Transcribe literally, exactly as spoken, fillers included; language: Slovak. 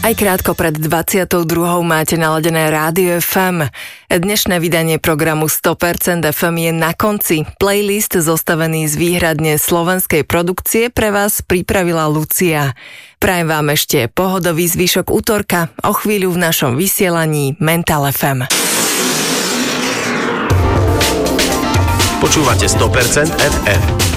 Aj krátko pred dvadsiatou druhou máte naladené Rádio ef em. Dnešné vydanie programu sto percent ef em je na konci. Playlist zostavený z výhradne slovenskej produkcie pre vás pripravila Lucia. Prajem vám ešte pohodový zvyšok útorka, o chvíľu v našom vysielaní Mental ef em. Počúvate sto percent ef em.